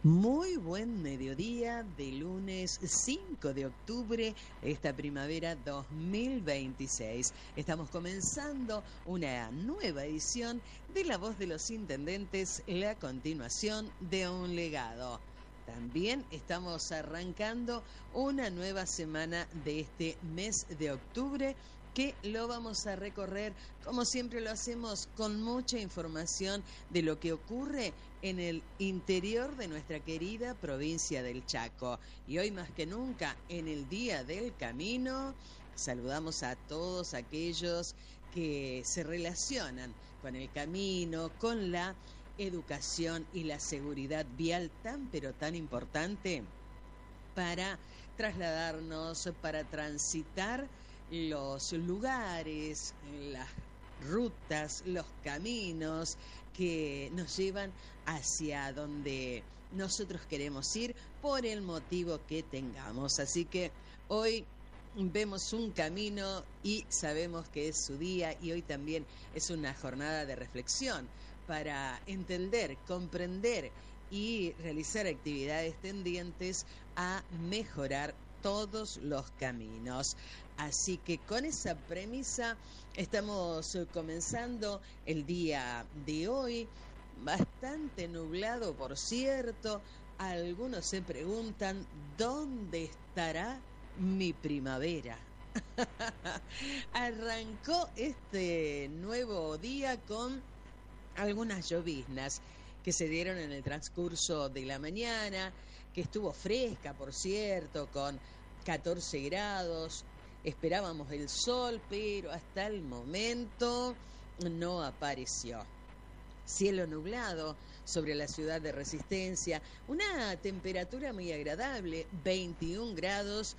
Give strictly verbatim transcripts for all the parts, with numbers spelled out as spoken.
Muy buen mediodía de lunes cinco de octubre de esta primavera dos mil veintiséis. Estamos comenzando una nueva edición de La Voz de los Intendentes, la continuación de un legado. También estamos arrancando una nueva semana de este mes de octubre que lo vamos a recorrer, como siempre lo hacemos, con mucha información de lo que ocurre en el interior de nuestra querida provincia del Chaco. Y hoy más que nunca, en el Día del Camino, saludamos a todos aquellos que se relacionan con el camino, con la educación y la seguridad vial tan pero tan importante para trasladarnos, para transitar los lugares, las rutas, los caminos que nos llevan hacia donde nosotros queremos ir por el motivo que tengamos. Así que hoy vemos un camino y sabemos que es su día, y hoy también es una jornada de reflexión para entender, comprender y realizar actividades tendientes a mejorar todos los caminos. Así que con esa premisa estamos comenzando el día de hoy, bastante nublado, por cierto. Algunos se preguntan, ¿dónde estará mi primavera? Arrancó este nuevo día con algunas lloviznas que se dieron en el transcurso de la mañana, que estuvo fresca, por cierto, con catorce grados. Esperábamos el sol, pero hasta el momento no apareció. Cielo nublado sobre la ciudad de Resistencia, una temperatura muy agradable, veintiún grados,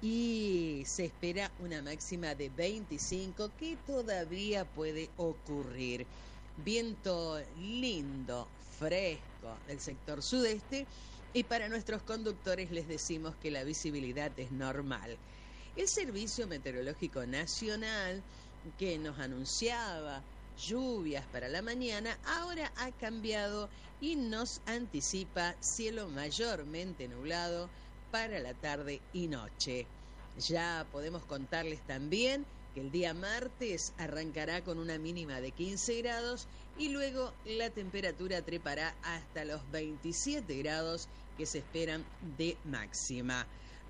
y se espera una máxima de veinticinco, que todavía puede ocurrir. Viento lindo, fresco del sector sudeste, y para nuestros conductores les decimos que la visibilidad es normal. El Servicio Meteorológico Nacional, que nos anunciaba lluvias para la mañana, ahora ha cambiado y nos anticipa cielo mayormente nublado para la tarde y noche. Ya podemos contarles también que el día martes arrancará con una mínima de quince grados y luego la temperatura trepará hasta los veintisiete grados que se esperan de máxima.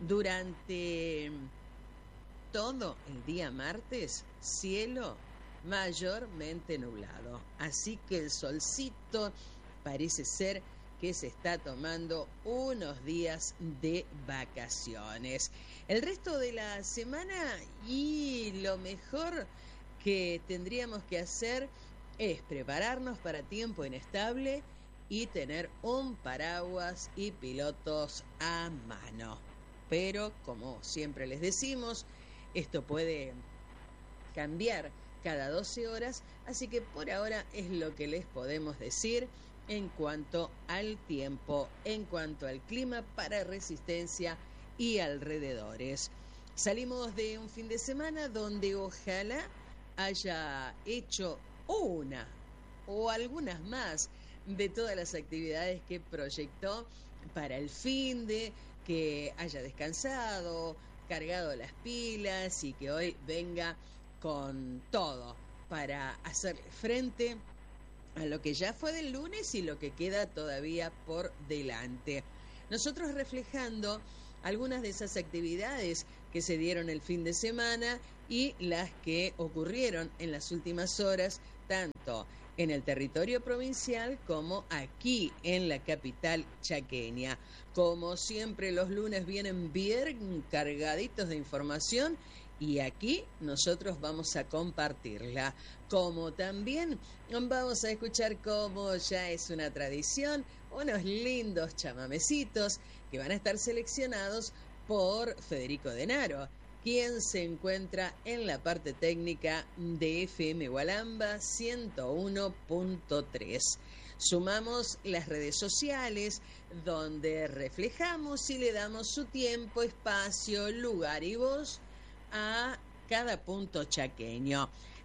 Durante todo el día martes, cielo mayormente nublado. Así que el solcito parece ser que se está tomando unos días de vacaciones. El resto de la semana, y lo mejor que tendríamos que hacer es prepararnos para tiempo inestable y tener un paraguas y pilotos a mano. Pero, como siempre les decimos, esto puede cambiar cada doce horas, así que por ahora es lo que les podemos decir en cuanto al tiempo, en cuanto al clima para Resistencia y alrededores. Salimos de un fin de semana donde ojalá haya hecho una o algunas más de todas las actividades que proyectó para el fin de, que haya descansado, cargado las pilas y que hoy venga con todo para hacerle frente a lo que ya fue del lunes y lo que queda todavía por delante. Nosotros reflejando algunas de esas actividades que se dieron el fin de semana y las que ocurrieron en las últimas horas, tanto en el territorio provincial como aquí en la capital chaqueña. Como siempre, los lunes vienen bien cargaditos de información y aquí nosotros vamos a compartirla. Como también vamos a escuchar, como ya es una tradición, unos lindos chamamecitos que van a estar seleccionados por Federico Denaro, quien se encuentra en la parte técnica de F M Gualamba ciento uno punto tres. Sumamos las redes sociales, donde reflejamos y le damos su tiempo, espacio, lugar y voz a cada punto chaqueño.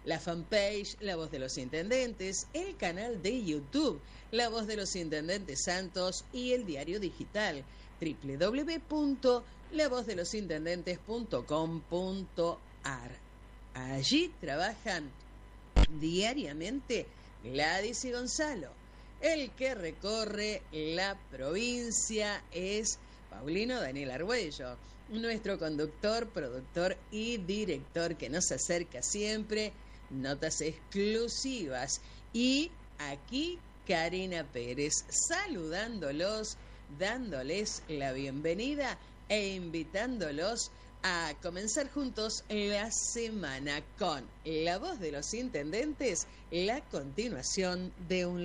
la fanpage La Voz de los Intendentes, el canal de YouTube La Voz de los Intendentes Santos y el diario digital doble u doble u doble u punto la voz de los intendentes punto com punto a r. Allí trabajan diariamente Gladys y Gonzalo. El que recorre la provincia es Paulino Daniel Argüello, nuestro conductor, productor y director, que nos acerca siempre notas exclusivas. Y aquí Karina Pérez, saludándolos, dándoles la bienvenida e invitándolos a comenzar juntos la semana con La Voz de los Intendentes, la continuación de un